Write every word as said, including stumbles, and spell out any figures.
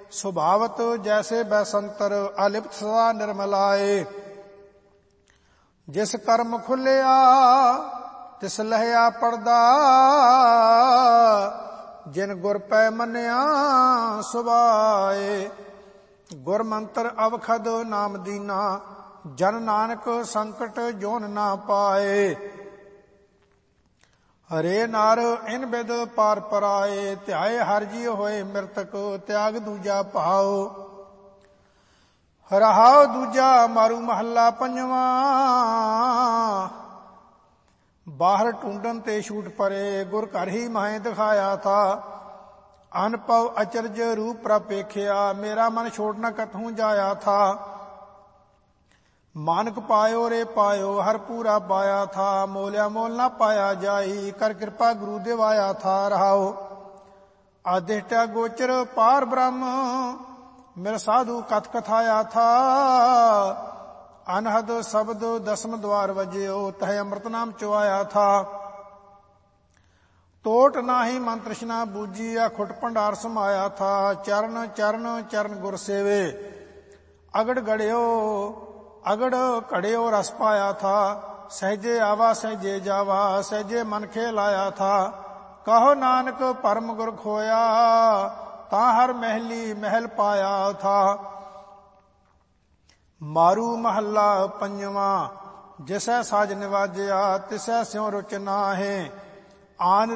ਸੁਭਾਵਤ ਜੈਸੇ ਬੈਸੰਤਰ ਅਲਿਪਤ ਸਦਾ ਨਿਰਮਲਾਏ। ਜਿਸ ਕਰਮ ਖੁੱਲਿਆ ਤਿਸ ਲਹਿਆ ਪੜਦਾ, ਜਿਨ ਗੁਰ ਪੈ ਮੰਨਿਆ ਸੁਭਾਏ। ਗੁਰ ਮੰਤਰ ਅਵਖਦ ਨਾਮ ਦੀਨਾ, ਜਨ ਨਾਨਕ ਸੰਕਟ ਜੋਨ ਨਾ ਪਾਏ। ਹਰੇ ਨਰ ਇਨ ਬਿਦ ਪਾਰ ਪਰਾਏ, ਧਿਆਏ ਹਰਿ ਜੀ ਹੋਏ ਮਿਰਤਕ, ਤਿਆਗ ਦੂਜਾ ਭਾਉ। ਰਹਾਉ ਦੂਜਾ ਮਾਰੂ ਮਹੱਲਾ ਪੰਜਵਾ, ਬਾਹਰ ਢੂੰਡਨ ਤੇ ਛੂਟ ਪਰੇ, ਗੁਰ ਘਰ ਹੀ ਮਾਹੇ ਦਿਖਾਇਆ ਥਾ। ਅਨਪਵ ਅਚਰਜ ਰੂਪ ਪ੍ਰਪੇਖਿਆ, ਮੇਰਾ ਮਨ ਛੋੜ ਨ ਕਤਹੂੰ ਜਾਇਆ ਥਾ। ਮਾਨਕ ਪਾਇਓ ਰੇ ਪਾਇਓ, ਹਰ ਪੂਰਾ ਪਾਇਆ ਥਾ। ਮੋਲਿਆ ਮੋਲ ਨਾ ਪਾਇਆ ਜਾਈ, ਕਰ ਕਿਰਪਾ ਗੁਰੂ ਦਿਵਾਇਆ ਥਾ। ਰਹਾਉ ਆਦਿਸ਼ਟਾ ਗੋਚਰ ਪਾਰ ਬ੍ਰਹਮ, ਮੇਰਾ ਸਾਧੂ ਕਥ ਕਥਾਇਆ ਥਾ। ਅਨਹਦ ਸ਼ਬਦ ਦਸਮ ਦਵਾਰ ਵਜਿਓ, ਤਹ ਅੰਮ੍ਰਿਤ ਨਾਮ ਚੁਆਇਆ ਥਾ। ਟੋਟ ਨਾਹੀ ਮਨ ਤ੍ਰਿਸ਼ਨਾ ਬੂਜੀ, ਅਖੁੱਟ ਭੰਡਾਰ ਸਮਾਇਆ ਥਾ। ਚਰਨ ਚਰਨ ਚਰਨ ਗੁਰ ਸੇਵੇ, ਅਗੜ ਗੜਿਓ ਅਗੜ ਘੜਿਓ ਰਸ ਪਾਇਆ ਥਾ। ਸਹਿਜੇ ਆਵਾ ਸਹਿਜੇ ਜਾਵਾ, ਸਹਿਜੇ ਮਨ ਖੇਲਾਇਆ ਥਾ। ਕਹੋ ਨਾਨਕ ਪਰਮ ਗੁਰ ਖੋਇਆ, ਤਾਂ ਹਰ ਮਹਿਲੀ ਮਹਿਲ ਪਾਇਆ ਥਾ। ਮਾਰੂ ਮਹੱਲਾ ਪੰਜਵਾ, ਜਿਸੈ ਸਾਜ ਨਿਵਾਜਿਆ, ਤਿਸੈ ਸਿਉ ਰੁਚ ਨਾਹੇ। ਆਨ